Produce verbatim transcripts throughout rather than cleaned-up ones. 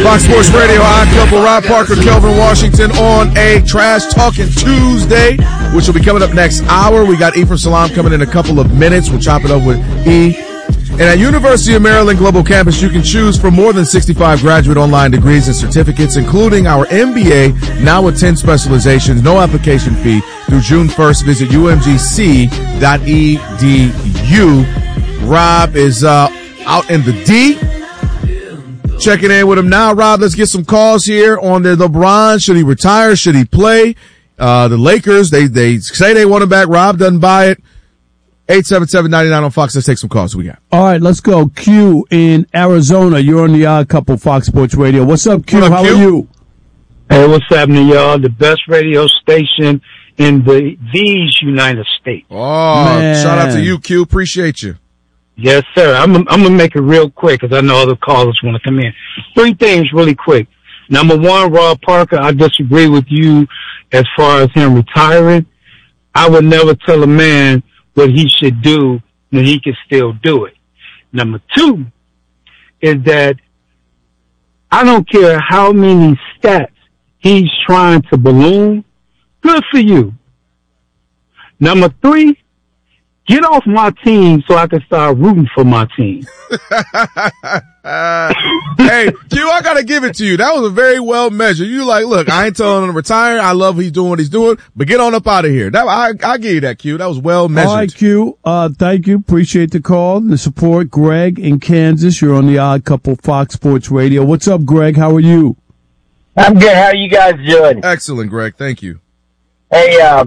Fox Sports Radio, Odd Couple, Rob Parker, Kelvin Washington on a Trash Talking Tuesday, which will be coming up next hour. We got Ephraim Salam coming in a couple of minutes. We'll chop it up with E. And at University of Maryland Global Campus, you can choose from more than sixty-five graduate online degrees and certificates, including our M B A, now with ten specializations, no application fee through June first. Visit U M G C dot E D U. Rob is uh, out in the D. Checking in with him now. Rob, let's get some calls here on the LeBron. Should he retire? Should he play? Uh, the Lakers, they, they say they want him back. Rob doesn't buy it. eight seven seven, nine nine on Fox. Let's take some calls. Who we got? All right, let's go. Q in Arizona. You're on the Odd Couple Fox Sports Radio. What's up, Q? What up, How Q? Are you? Hey, what's happening, y'all? The best radio station in the these United States. Oh, man. Shout out to you, Q. Appreciate you. Yes, sir. I'm, I'm going to make it real quick because I know other callers want to come in. Three things really quick. Number one, Rob Parker, I disagree with you as far as him retiring. I would never tell a man what he should do when he can still do it. Number two is that I don't care how many stats he's trying to balloon. Good for you. Number three, get off my team so I can start rooting for my team. uh, hey, Q, I gotta give it to you. That was a very well measured. You like, look, I ain't telling him to retire. I love he's doing what he's doing, but get on up out of here. That I I give you that, Q. That was well measured. All right, Q. Uh, thank you. Appreciate the call and the support. Greg in Kansas. You're on the Odd Couple Fox Sports Radio. What's up, Greg? How are you? I'm good. How are you guys doing? Excellent, Greg. Thank you. Hey, uh,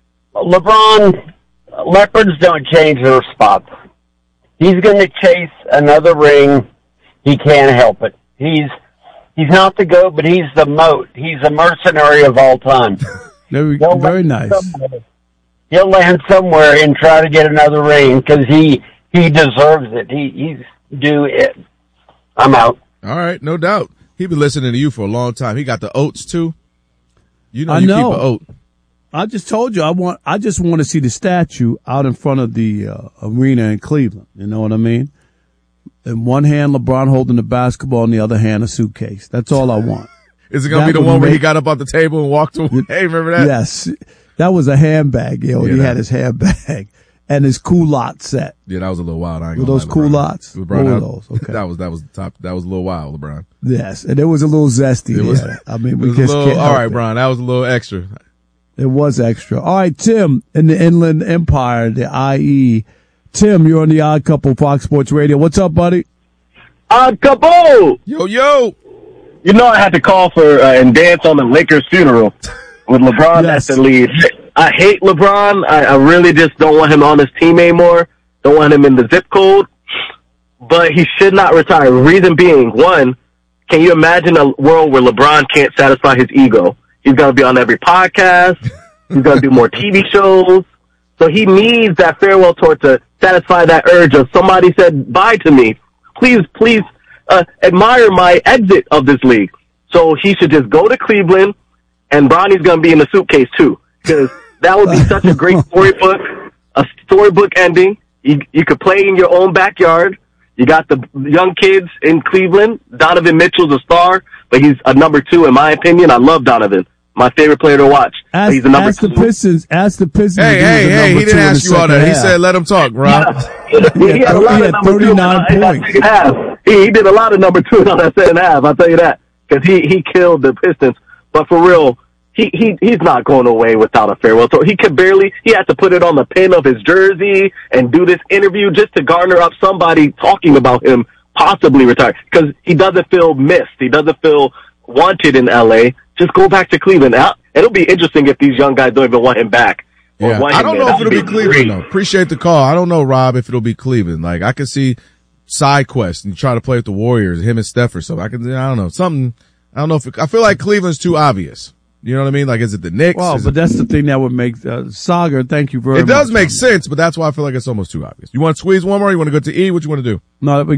LeBron. Leopards don't change their spots. He's going to chase another ring. He can't help it. He's he's not the GOAT, but he's the moat. He's a mercenary of all time. Very, very nice. Somewhere. He'll land somewhere and try to get another ring because he he deserves it. He he's due it. I'm out. All right, no doubt. He been listening to you for a long time. He got the oats too. You know, I you know. keep an oat. I just told you I want. I just want to see the statue out in front of the uh, arena in Cleveland. You know what I mean? In one hand, LeBron holding the basketball, in the other hand, a suitcase. That's all I want. Is it gonna that be the one where make, he got up off the table and walked away? Remember that? Yes, that was a handbag. Yo, yeah, he that. had his handbag and his culotte set. Yeah, that was a little wild. I ain't Were gonna those culottes? LeBron, what were those? Okay. That was that was the top. That was a little wild, LeBron. Yes, and it was a little zesty. It was, there. I mean, we just little, can't. All right, it. Brian, that was a little extra. It was extra. All right, Tim in the Inland Empire, the I E. Tim, you're on the Odd Couple Fox Sports Radio. What's up, buddy? Odd Couple! Yo, yo! You know I had to call for uh, and dance on the Lakers funeral with LeBron yes. at the lead. I hate LeBron. I, I really just don't want him on this team anymore. Don't want him in the zip code. But he should not retire. Reason being, one, can you imagine a world where LeBron can't satisfy his ego? He's going to be on every podcast. He's going to do more T V shows. So he needs that farewell tour to satisfy that urge of somebody said bye to me. Please, please uh, admire my exit of this league. So he should just go to Cleveland, and Bronny's going to be in the suitcase too, because that would be such a great storybook, a storybook ending. You, you could play in your own backyard. You got the young kids in Cleveland. Donovan Mitchell's a star, but he's a number two in my opinion. I love Donovan. My favorite player to watch. Ask, he's the number ask two. the Pistons. Ask the Pistons. Hey, hey, hey! He didn't ask you all that. Half. He said, "Let him talk, Rob." Yeah. he, he had a lot of number two in that second half. He, he did a lot of number two on that second half. I'll tell you that because he he killed the Pistons. But for real, he he he's not going away without a farewell tour. He could barely. He had to put it on the pin of his jersey and do this interview just to garner up somebody talking about him possibly retiring because he doesn't feel missed. He doesn't feel wanted in L A. Just go back to Cleveland. It'll be interesting if these young guys don't even want him back. Yeah, I don't know if it'll be Cleveland, though. Appreciate the call. I don't know, Rob, if it'll be Cleveland. Like, I could see side quest and try to play with the Warriors, him and Steph or something. I can, I don't know, something. I don't know if it, I feel like Cleveland's too obvious. You know what I mean? Like, is it the Knicks? Well, is but it, that's the thing that would make uh, Saga. Thank you very much. It does make sense, but that's why I feel like it's almost too obvious. You want to squeeze one more? Or you want to go to E? What you want to do? No, that'd be good.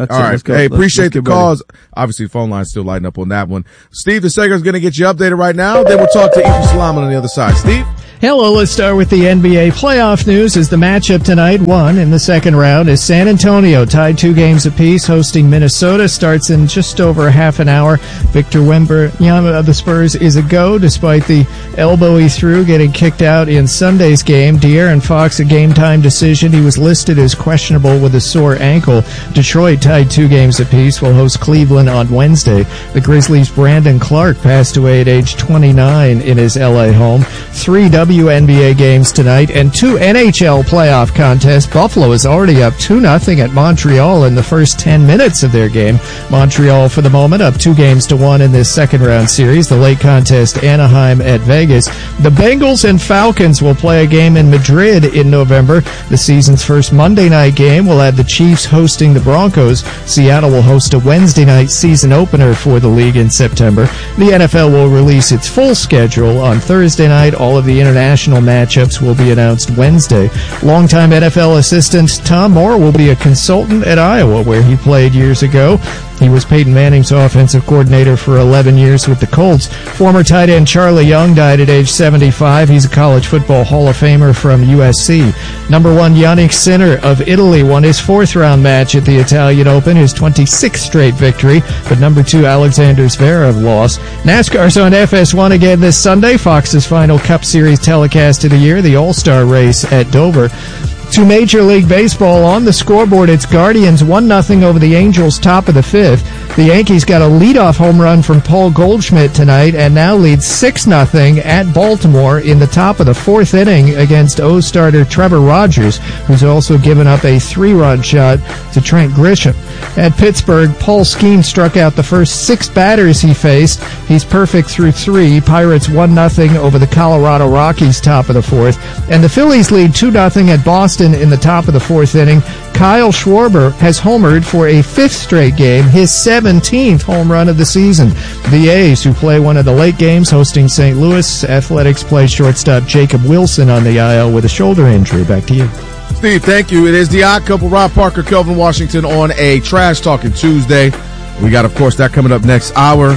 That's All it. right. Let's go. Hey, Let's- appreciate let's the get ready. calls. Obviously, the phone line's still lighting up on that one. Steve DeSager is going to get you updated right now. Then we'll talk to Ethan Salaman on the other side. Steve? Hello, let's start with the N B A playoff news as the matchup tonight, one in the second round, is San Antonio tied two games apiece hosting Minnesota. Starts in just over half an hour. Victor Wembanyama of the Spurs is a go despite the elbow he threw getting kicked out in Sunday's game. De'Aaron Fox, a game time decision. He was listed as questionable with a sore ankle. Detroit tied two games apiece will host Cleveland on Wednesday. The Grizzlies' Brandon Clark passed away at age twenty-nine in his L A home. Three W N B A games tonight and two N H L playoff contests. Buffalo is already up two nothing at Montreal in the first ten minutes of their game. Montreal, for the moment, up two games to one in this second round series. The late contest, Anaheim at Vegas. The Bengals and Falcons will play a game in Madrid in November. The season's first Monday night game will have the Chiefs hosting the Broncos. Seattle will host a Wednesday night season opener for the league in September. The N F L will release its full schedule on Thursday night. All of the international matchups will be announced Wednesday. Longtime N F L assistant Tom Moore will be a consultant at Iowa, where he played years ago. He was Peyton Manning's offensive coordinator for eleven years with the Colts. Former tight end Charlie Young died at age seventy-five. He's a college football Hall of Famer from U S C. Number one Yannick Sinner of Italy won his fourth round match at the Italian Open, his twenty-sixth straight victory, but number two Alexander Zverev lost. NASCAR's on F S one again this Sunday. Fox's final Cup Series telecast of the year, the All-Star race at Dover. To Major League Baseball on the scoreboard, it's Guardians one nothing over the Angels, top of the fifth. The Yankees got a leadoff home run from Paul Goldschmidt tonight and now lead six nothing at Baltimore in the top of the fourth inning against O starter Trevor Rogers, who's also given up a three-run shot to Trent Grisham. At Pittsburgh, Paul Skeens struck out the first six batters he faced. He's perfect through three. Pirates one nothing over the Colorado Rockies, top of the fourth. And the Phillies lead two nothing at Boston in the top of the fourth inning. Kyle Schwarber has homered for a fifth straight game, his seventeenth home run of the season. The A's, who play one of the late games hosting Saint Louis, Athletics play shortstop Jacob Wilson on the I L with a shoulder injury. Back to you. Steve, thank you. It is the Odd Couple, Rob Parker, Kelvin Washington on a Trash Talking Tuesday. We got, of course, that coming up next hour.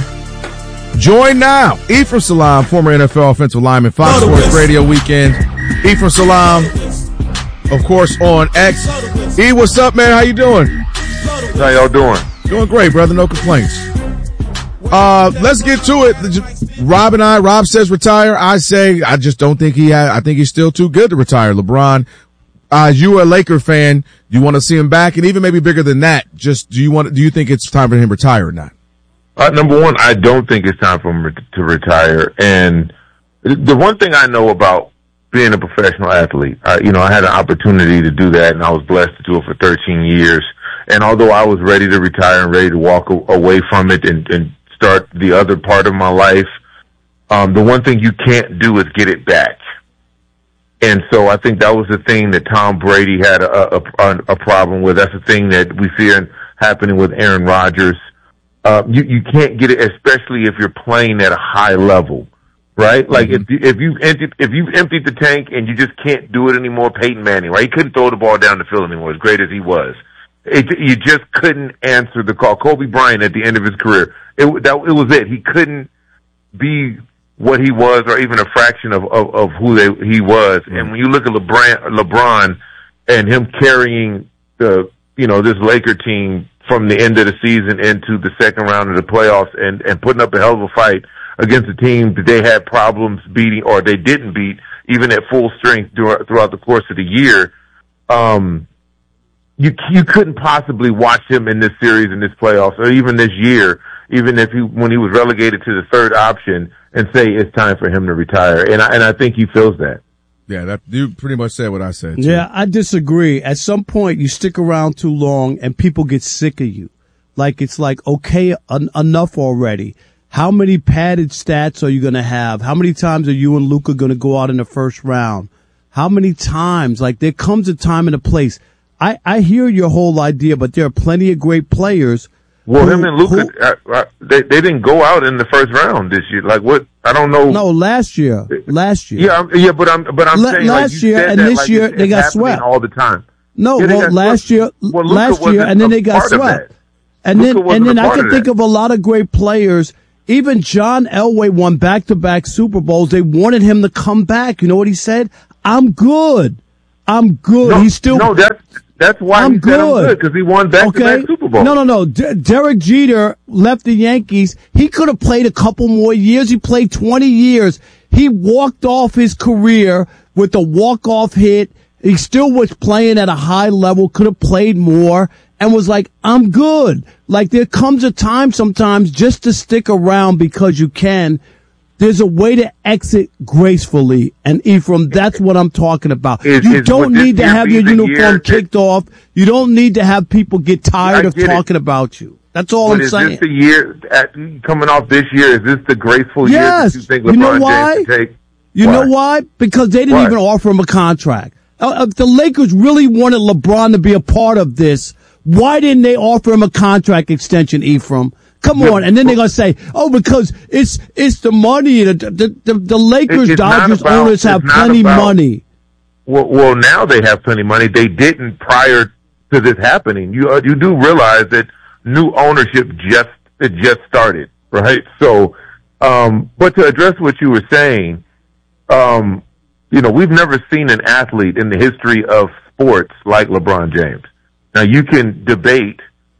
Join now, Ephraim Salaam, former N F L offensive lineman, Fox Sports Radio Weekend. Ephraim Salaam, of course, on X. E, what's up, man? How you doing? How y'all doing? Doing great, brother. No complaints. Uh, let's get to it. Rob and I, Rob says retire. I say I just don't think he had, I think he's still too good to retire. LeBron, uh, you a Laker fan. Do you want to see him back? And even maybe bigger than that, just do you want, do you think it's time for him to retire or not? Uh, number one, I don't think it's time for him to retire. And the one thing I know about being a professional athlete, uh, you know, I had an opportunity to do that, and I was blessed to do it for thirteen years. And although I was ready to retire and ready to walk away from it and, and start the other part of my life, um, the one thing you can't do is get it back. And so I think that was the thing that Tom Brady had a, a, a problem with. That's the thing that we see happening with Aaron Rodgers. Uh, you, you can't get it, especially if you're playing at a high level, right? Like mm-hmm. if you, if you emptied, if you've emptied the tank and you just can't do it anymore, Peyton Manning, right? He couldn't throw the ball down the field anymore, as great as he was. It, you just couldn't answer the call. Kobe Bryant at the end of his career, it, that, it was it. He couldn't be what he was or even a fraction of, of, of who they, he was. Mm-hmm. And when you look at LeBron, LeBron and him carrying the, you know, this Laker team from the end of the season into the second round of the playoffs and, and putting up a hell of a fight against a team that they had problems beating or they didn't beat even at full strength throughout the course of the year. Um, you, you couldn't possibly watch him in this series, in this playoffs, or even this year, even if he, when he was relegated to the third option and say it's time for him to retire. And I, and I think he feels that. Yeah, that you pretty much said what I said. Too. Yeah, I disagree. At some point, you stick around too long and people get sick of you. Like, it's like, okay, en- enough already. How many padded stats are you going to have? How many times are you and Luka going to go out in the first round? How many times? Like, there comes a time and a place. I, I hear your whole idea, but there are plenty of great players. Well, who, him and Luka, who, uh, uh, they, they didn't go out in the first round this year. Like, what? I don't know. No, last year. Last year. Yeah, I'm, yeah, but I'm, but I'm La- saying last like, you year said and that this like year it's, they it's got swept all the time. No, yeah, well, last swept. year, well, last year, and then they got swept. And Luka then, and then I can of think that. of a lot of great players. Even John Elway won back-to-back Super Bowls. They wanted him to come back. You know what he said? I'm good. I'm good. No, He's still. no, that's that's why I'm he good. said I'm good because he won back-to-back Okay. Super Bowls. No, no, no. D- Derek Jeter left the Yankees. He could have played a couple more years. He played twenty years. He walked off his career with a walk-off hit. He still was playing at a high level, could have played more, and was like, I'm good. Like, there comes a time sometimes just to stick around because you can. There's a way to exit gracefully. And Ephraim, that's what I'm talking about. Is- you is- don't would this need to year have be your the uniform year that- kicked off. You don't need to have people get tired I of get it. talking about you. That's all But I'm is saying. this the year at, coming off this year? Is this the graceful Yes. year that you think You LeBron know why? James can take? You Why? know why? Because they didn't Why? even offer him a contract. Uh, if the Lakers really wanted LeBron to be a part of this, why didn't they offer him a contract extension, Ephraim? Come The- on. And then they're going to say, oh, because it's it's the money. The, the, the, the Lakers, It's not Dodgers about- owners have it's not plenty about- money. Well, well, now they have plenty of money. They didn't prior to this happening. You uh, you do realize that new ownership just it just started, right? So, um, but to address what you were saying, um, you know, we've never seen an athlete in the history of sports like LeBron James. Now, you can debate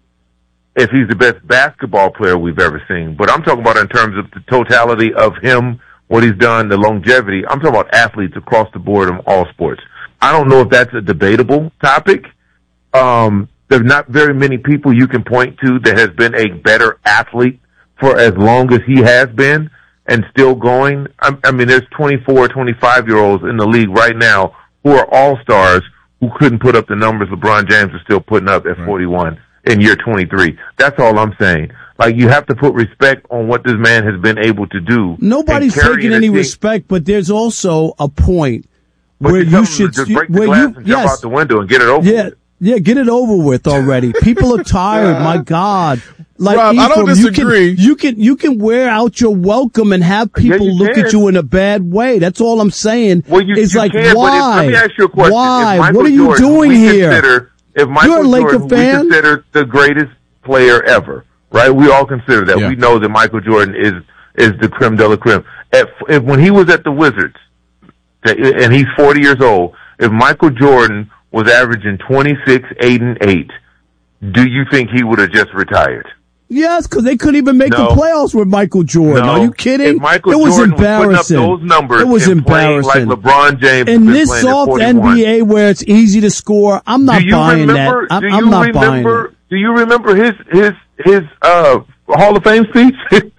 if he's the best basketball player we've ever seen, but I'm talking about in terms of the totality of him, what he's done, the longevity. I'm talking about athletes across the board in all sports. I don't know if that's a debatable topic. Um, there's not very many people you can point to that has been a better athlete for as long as he has been and still going. I, I mean, there's twenty-four, twenty-five year olds in the league right now who are all-stars who couldn't put up the numbers LeBron James is still putting up at forty-one in year twenty-three. That's all I'm saying. Like, you have to put respect on what this man has been able to do. Nobody's and carrying taking a any team. respect, but there's also a point But where you you tell them should to just break the where glass you and jump yes. out the window and get it over Yeah, with. yeah, get it over with already. People are tired. My God, like Rob, I don't Ephraim, disagree. You can, you can you can wear out your welcome and have people you look can. at you in a bad way. That's all I'm saying. Well, you, it's you like can, why? but if, let me ask you a question. Why? If Michael What are you Jordan, who doing we here? Consider, if Michael You're a Laker Jordan, who fan? we consider the greatest player ever, right? We all consider that. Yeah. We know that Michael Jordan is is the creme de la creme. At, if, when he was at the Wizards, and he's forty years old, if Michael Jordan was averaging twenty-six, eight, and eight, do you think he would have just retired? Yes, because they couldn't even make No. the playoffs with Michael Jordan. No. Are you kidding? If Michael it was Jordan embarrassing. was putting up those numbers it was and playing embarrassing. like LeBron James has In been this playing at soft forty-one, N B A where it's easy to score, I'm not do you buying remember, that. I'm, do I'm you not buying remember, it. Do you remember his his his uh Hall of Fame speech?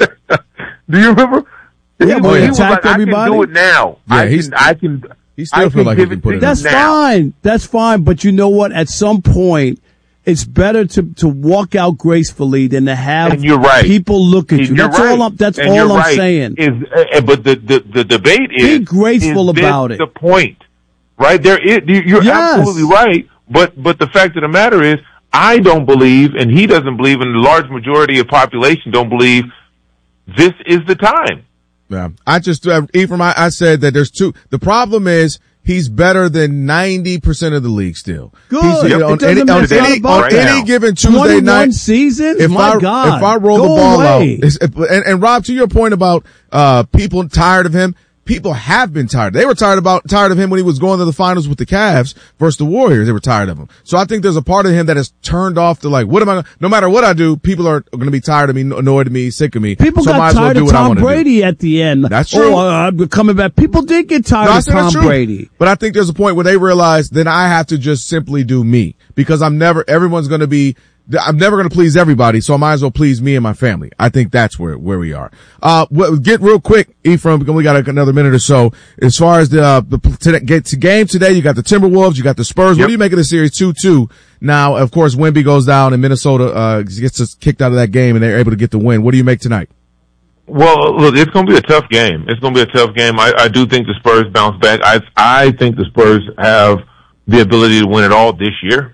Do you remember? Yeah, he, where he he was attacked like, everybody? I can do it now. Yeah, I he's- can. I can. He still I feel can like he give can it put to it you up. That's now. fine. That's fine. But you know what? At some point, it's better to, to walk out gracefully than to have And you're right. people look at And you. you're That's right. all I'm, that's And all you're I'm right. saying. Is uh, but the, the the debate is Be graceful is this about it. The point, right? There is. You're Yes. absolutely right. But but the fact of the matter is, I don't believe, and he doesn't believe, and the large majority of population don't believe this is the time. Yeah, I just, uh, Ephraim, I, I said that there's two. The problem is he's better than ninety percent of the league still. Good. He's, It on doesn't any, on matter any, about on that. any given Tuesday twenty-one night. seasons? If My I, God. if I roll Go the ball away. out, it's- and, and Rob, to your point about, uh, people tired of him, people have been tired. They were tired about, tired of him when he was going to the finals with the Cavs versus the Warriors. They were tired of him. So I think there's a part of him that is turned off to like, what am I, no matter what I do, people are going to be tired of me, annoyed of me, sick of me. People so I might got as well tired do of what I Tom wanna do. Brady at the end. That's true. Oh, I'm coming back. People did get tired No, I of said that's Tom true. Brady. But I think there's a point where they realize then I have to just simply do me because I'm never, everyone's going to be, I'm never going to please everybody. So I might as well please me and my family. I think that's where, where we are. Uh, well, get real quick, Ephraim, because we got another minute or so. As far as the, uh, the to get to game today, you got the Timberwolves, you got the Spurs. Yep. What do you make of the series two two? Now, of course, Wemby goes down and Minnesota, uh, gets us kicked out of that game and they're able to get the win. What do you make tonight? Well, look, it's going to be a tough game. It's going to be a tough game. I, I do think the Spurs bounce back. I I think the Spurs have the ability to win it all this year.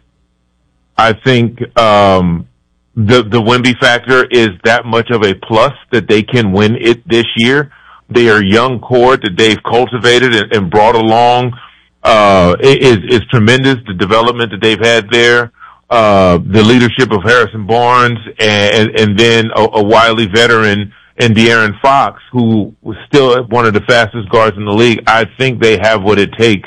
I think um, the the Wemby factor is that much of a plus that they can win it this year. They are a young core that they've cultivated and, and brought along uh, is is tremendous. The development that they've had there. uh, the leadership of Harrison Barnes and, and then a, a wily veteran in De'Aaron Fox, who was still one of the fastest guards in the league. I think they have what it takes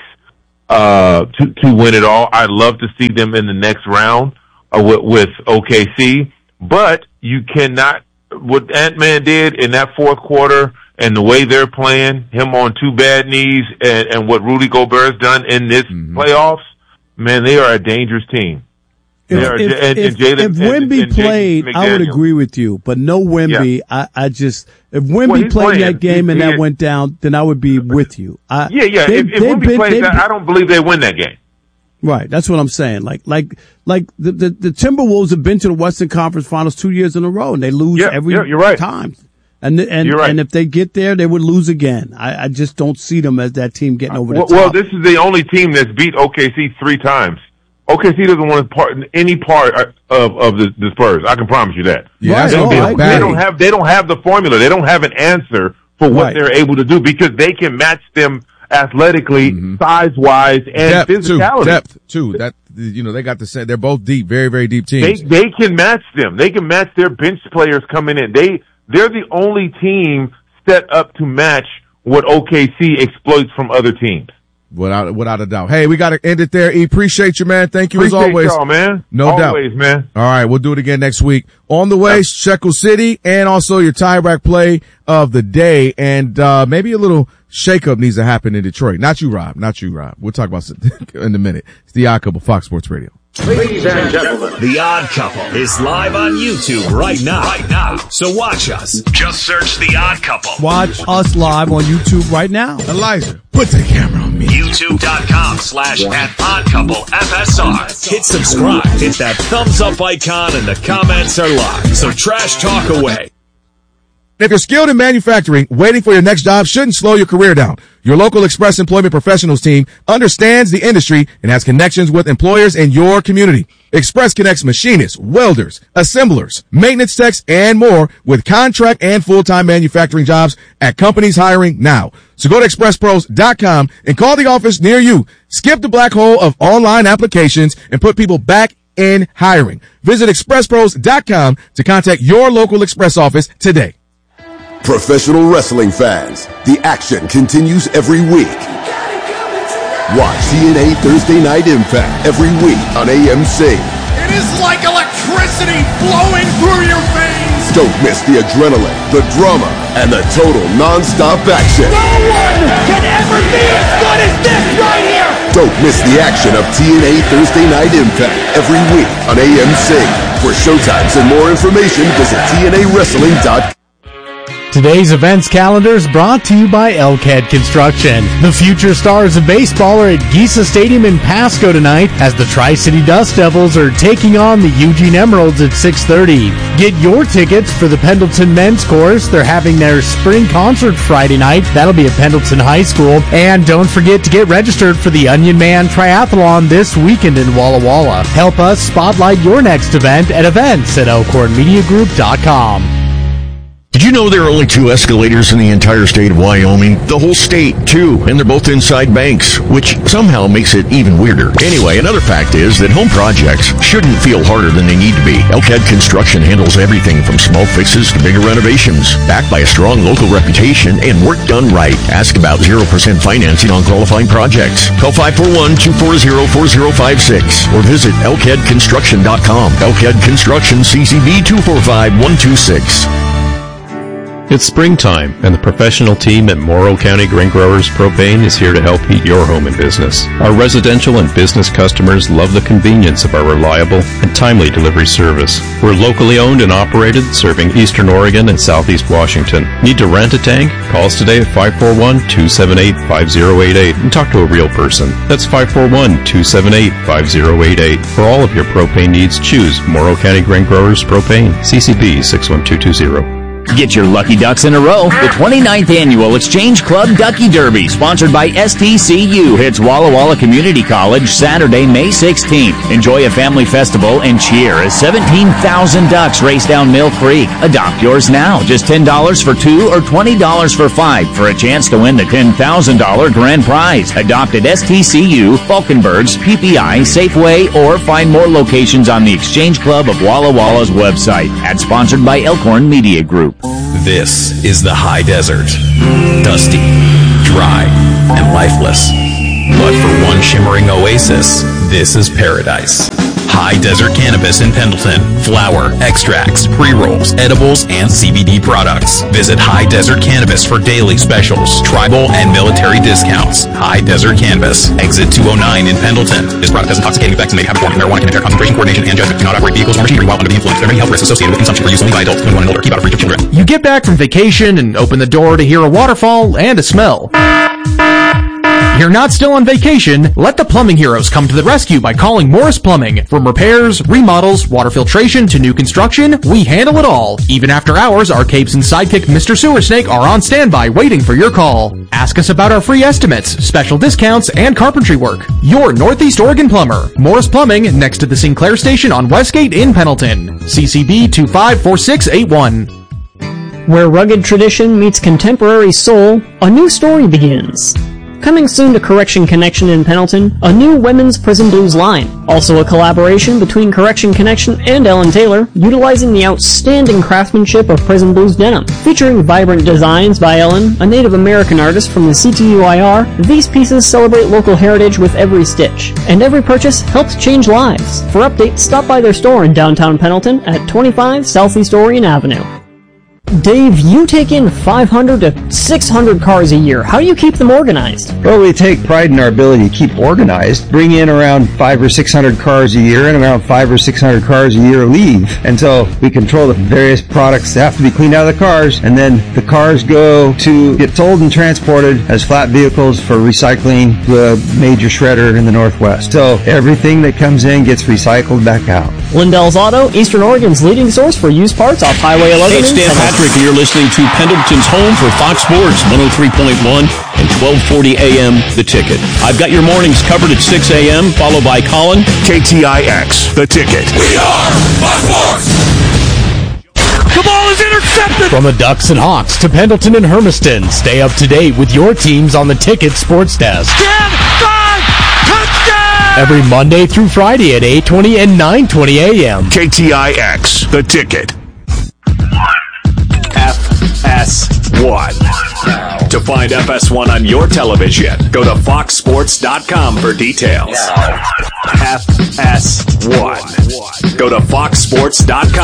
uh, to, to win it all. I'd love to see them in the next round uh, with, with O K C, but you cannot, what Ant-Man did in that fourth quarter and the way they're playing, him on two bad knees, and, and what Rudy Gobert's done in this mm-hmm. playoffs, man, they are a dangerous team. If, are, if, and, if, and Jaylen, if Wemby and, and played, I would agree with you, but no Wemby. Yeah. I, I just if Wemby well, played playing. that game he, and he, that he, went down, then I would be with you. I, yeah, yeah. They, if if Wemby been, plays that, I don't believe they win that game. Right, that's what I'm saying. Like, like, like the, the the Timberwolves have been to the Western Conference Finals two years in a row, and they lose yeah, every yeah, you're right. time. And and you're right. and if they get there, they would lose again. I, I just don't see them as that team getting over the well, top. Well, this is the only team that's beat O K C three times. O K C doesn't want to part any part of of the, the Spurs. I can promise you that. Yeah, right, they, oh, don't, they don't have they don't have the formula. They don't have an answer for what right. they're able to do because they can match them athletically, mm-hmm. size wise, and depth physicality. Too, depth too. That you know they got the same. They're both deep, very very deep teams. They they can match them. They can match their bench players coming in. They they're the only team set up to match what O K C exploits from other teams. Without without a doubt. Hey, we got to end it there. E, appreciate you, man. Thank you appreciate as always. Y'all, man. No always, doubt. Always, man. All right, we'll do it again next week. On the way, Shekel City and also your tie-back play of the day, and uh maybe a little shakeup needs to happen in Detroit. Not you, Rob. Not you, Rob. We'll talk about it in a minute. It's The Odd Couple, Fox Sports Radio. Ladies and gentlemen, The Odd Couple is live on YouTube right now. Right now. So watch us. Just search The Odd Couple. Watch us live on YouTube right now. Elijah, put the camera on me. YouTube.com slash at Odd Couple F S R. Hit subscribe. Hit that thumbs up icon and the comments are live. So trash talk away. If you're skilled in manufacturing, waiting for your next job shouldn't slow your career down. Your local Express Employment Professionals team understands the industry and has connections with employers in your community. Express connects machinists, welders, assemblers, maintenance techs, and more with contract and full-time manufacturing jobs at companies hiring now. So go to express pros dot com and call the office near you. Skip the black hole of online applications and put people back in hiring. Visit express pros dot com to contact your local Express office today. Professional wrestling fans, the action continues every week. Watch T N A Thursday Night Impact every week on A M C. It is like electricity flowing through your veins. Don't miss the adrenaline, the drama, and the total non-stop action. No one can ever be as good as this right here. Don't miss the action of T N A Thursday Night Impact every week on A M C. For showtimes and more information, visit T N A wrestling dot com. Today's events calendar is brought to you by Elkhead Construction. The future stars of baseball are at Giesa Stadium in Pasco tonight as the Tri-City Dust Devils are taking on the Eugene Emeralds at six thirty. Get your tickets for the Pendleton Men's Chorus. They're having their spring concert Friday night. That'll be at Pendleton High School. And don't forget to get registered for the Onion Man Triathlon this weekend in Walla Walla. Help us spotlight your next event at events at elkhorn media group dot com. Did you know there are only two escalators in the entire state of Wyoming? The whole state, too, and they're both inside banks, which somehow makes it even weirder. Anyway, another fact is that home projects shouldn't feel harder than they need to be. Elkhead Construction handles everything from small fixes to bigger renovations, backed by a strong local reputation and work done right. Ask about zero percent financing on qualifying projects. Call five four one, two four zero, four zero five six or visit elkhead construction dot com. Elkhead Construction, C C B two four five, one two six. It's springtime, and the professional team at Morrow County Grain Growers Propane is here to help heat your home and business. Our residential and business customers love the convenience of our reliable and timely delivery service. We're locally owned and operated, serving Eastern Oregon and Southeast Washington. Need to rent a tank? Call us today at five four one, two seven eight, five zero eight eight and talk to a real person. That's five four one, two seven eight, five zero eight eight. For all of your propane needs, choose Morrow County Grain Growers Propane, C C B six one two two zero. Get your lucky ducks in a row. The twenty-ninth Annual Exchange Club Ducky Derby, sponsored by S T C U, hits Walla Walla Community College Saturday, May sixteenth. Enjoy a family festival and cheer as seventeen thousand ducks race down Mill Creek. Adopt yours now. Just ten dollars for two or twenty dollars for five for a chance to win the ten thousand dollars grand prize. Adopt at S T C U, Falkenbergs, P P I, Safeway, or find more locations on the Exchange Club of Walla Walla's website. Ad sponsored by Elkhorn Media Group. This is the high desert. Dusty, dry, and lifeless. But for one shimmering oasis, this is paradise. High Desert Cannabis in Pendleton. Flower, extracts, pre-rolls, edibles, and C B D products. Visit High Desert Cannabis for daily specials, tribal, and military discounts. High Desert Cannabis. Exit two oh nine in Pendleton. This product has intoxicating effects and may have a form of marijuana can impair concentration, coordination, and judgment. Do not operate vehicles or machinery while under the influence. There are many health risks associated with consumption for use only by adults twenty-one and older. Keep out of reach of children. You get back from vacation and open the door to hear a waterfall and a smell. You're not still on vacation? Let the plumbing heroes come to the rescue by calling Morris Plumbing. From repairs, remodels, water filtration, to new construction, we handle it all. Even after hours, our capes and sidekick Mister Sewer Snake are on standby waiting for your call. Ask us about our free estimates, special discounts, and carpentry work. Your Northeast Oregon plumber. Morris Plumbing, next to the Sinclair Station on Westgate in Pendleton. C C B two five four six eight one. Where rugged tradition meets contemporary soul, a new story begins. Coming soon to Correction Connection in Pendleton, a new women's prison blues line. Also a collaboration between Correction Connection and Ellen Taylor, utilizing the outstanding craftsmanship of prison blues denim. Featuring vibrant designs by Ellen, a Native American artist from the C T U I R, these pieces celebrate local heritage with every stitch. And every purchase helps change lives. For updates, stop by their store in downtown Pendleton at twenty-five Southeast Orion Avenue. Dave, you take in five hundred to six hundred cars a year. How do you keep them organized? Well, we take pride in our ability to keep organized. Bring in around five or six hundred cars a year, and around five or six hundred cars a year leave. And so we control the various products that have to be cleaned out of the cars, and then the cars go to get sold and transported as flat vehicles for recycling to a major shredder in the Northwest. So everything that comes in gets recycled back out. Lindell's Auto, Eastern Oregon's leading source for used parts off Highway eleven. Hey, it's Dan Patrick, and you're listening to Pendleton's home for Fox Sports, one oh three point one and twelve forty A M The Ticket. I've got your mornings covered at six A M, followed by Colin. K T I X, The Ticket. We are Fox Sports! The ball is intercepted! From the Ducks and Hawks to Pendleton and Hermiston, stay up to date with your teams on the Ticket Sports Desk. ten five, touchdown! Every Monday through Friday at eight twenty and nine twenty A M K T I X, The Ticket. F S one. To find F S one on your television, go to fox sports dot com for details. F S one. Go to fox sports dot com.